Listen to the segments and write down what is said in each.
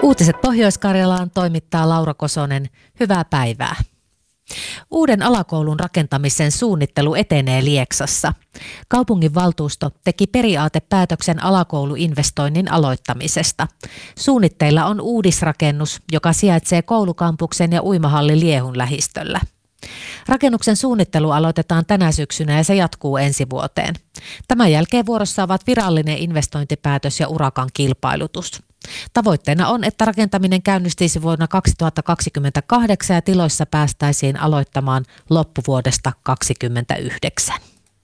Uutiset Pohjois-Karjalaan toimittaa Laura Kosonen. Hyvää päivää. Uuden alakoulun rakentamisen suunnittelu etenee Lieksassa. Kaupunginvaltuusto teki periaatepäätöksen alakouluinvestoinnin aloittamisesta. Suunnitteilla on uudisrakennus, joka sijaitsee koulukampuksen ja uimahallin Liehun lähistöllä. Rakennuksen suunnittelu aloitetaan tänä syksynä ja se jatkuu ensi vuoteen. Tämän jälkeen vuorossa ovat virallinen investointipäätös ja urakan kilpailutus. Tavoitteena on, että rakentaminen käynnistyisi vuonna 2028 ja tiloissa päästäisiin aloittamaan loppuvuodesta 2029.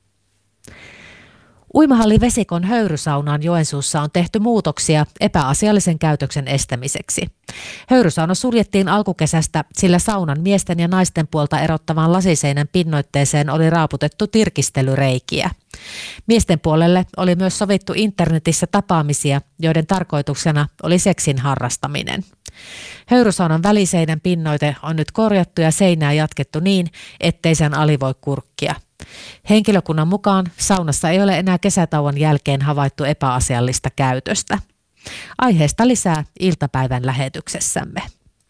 Uimahalli Vesikon höyrysaunaan Joensuussa on tehty muutoksia epäasiallisen käytöksen estämiseksi. Höyrysauna suljettiin alkukesästä, sillä saunan miesten ja naisten puolta erottavaan lasiseinän pinnoitteeseen oli raaputettu tirkistelyreikiä. Miesten puolelle oli myös sovittu internetissä tapaamisia, joiden tarkoituksena oli seksin harrastaminen. Höyrysaunan väliseinän pinnoite on nyt korjattu ja seinää jatkettu niin, ettei sen ali voi kurkkia. Henkilökunnan mukaan saunassa ei ole enää kesätauon jälkeen havaittu epäasiallista käytöstä. Aiheesta lisää iltapäivän lähetyksessämme.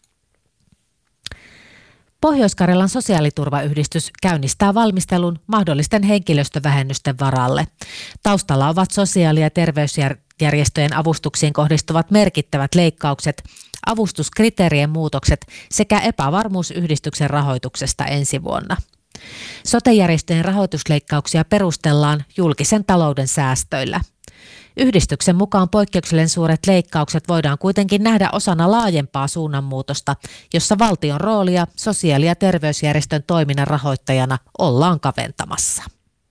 Pohjois-Karjalan sosiaaliturvayhdistys käynnistää valmistelun mahdollisten henkilöstövähennysten varalle. Taustalla ovat sosiaali- ja terveysjärjestöjen avustuksiin kohdistuvat merkittävät leikkaukset, avustuskriteerien muutokset sekä epävarmuus yhdistyksen rahoituksesta ensi vuonna. Sote-järjestöjen rahoitusleikkauksia perustellaan julkisen talouden säästöillä. Yhdistyksen mukaan poikkeuksellisen suuret leikkaukset voidaan kuitenkin nähdä osana laajempaa suunnanmuutosta, jossa valtion roolia sosiaali- ja terveysjärjestön toiminnan rahoittajana ollaan kaventamassa.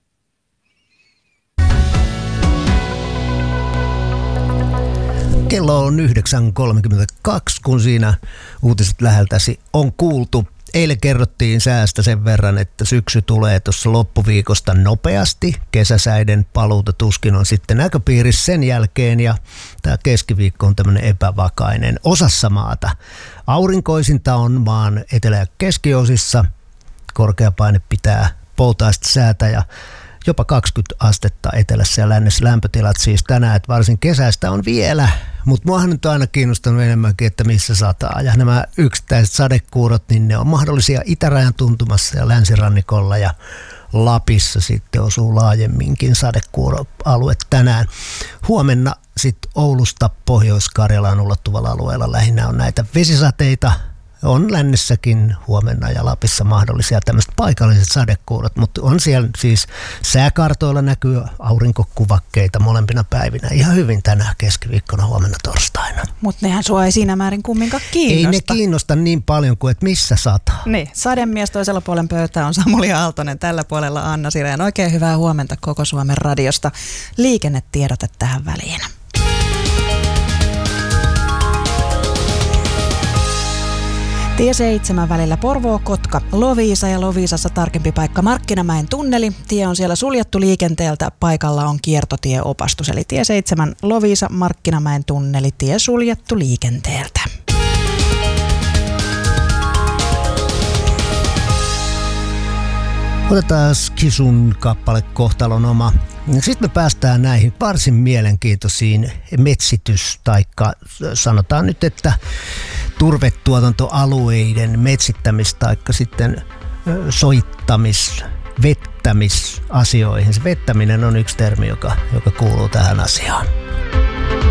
Kello on 9.32, kun siinä uutiset läheltäsi on kuultu. Eilen kerrottiin säästä sen verran, että syksy tulee tuossa loppuviikosta nopeasti. Kesäsäiden paluuta tuskin on sitten näköpiirissä sen jälkeen ja tämä keskiviikko on tämmöinen epävakainen osassa maata. Aurinkoisinta on maan etelä- ja keskiosissa. Korkea paine pitää poutaista säätä ja jopa 20 astetta etelässä ja lännessä lämpötilat siis tänään, että varsin kesäistä on vielä, mutta muahan nyt on aina kiinnostanut enemmänkin, että missä sataa. Ja nämä yksittäiset sadekuurot, niin ne on mahdollisia itärajan tuntumassa ja länsirannikolla ja Lapissa sitten osuu laajemminkin sadekuuroalue tänään. Huomenna sitten Oulusta Pohjois-Karjalaan ulottuvalla alueella lähinnä on näitä vesisateita. On lännessäkin huomenna ja Lapissa mahdollisia tämmöiset paikalliset sadekuurot, mutta on siellä siis sääkartoilla näkyy aurinkokuvakkeita molempina päivinä ihan hyvin tänään keskiviikkona, huomenna torstaina. Mutta nehän sua ei siinä määrin kumminkaan kiinnosta. Ei ne kiinnosta niin paljon kuin, että missä sataa. Niin, sademies toisella puolen pöytää on Samuli Aaltonen, tällä puolella Anna Sireen. Oikein hyvää huomenta koko Suomen radiosta. Liikennetiedote tähän väliin. Tie 7 välillä Porvoo-Kotka, Loviisa ja Loviisassa tarkempi paikka Markkinamäen tunneli. Tie on siellä suljettu liikenteeltä, paikalla on kiertotieopastus. Eli tie 7 Loviisa, Markkinamäen tunneli, tie suljettu liikenteeltä. Otetaan Kisun kappale Kohtalon oma. Sitten me päästään näihin varsin mielenkiintoisiin metsitys- taikka sanotaan nyt, että turvetuotantoalueiden metsittämis- taikka sitten vettämisasioihin. Se vettäminen on yksi termi, joka kuuluu tähän asiaan.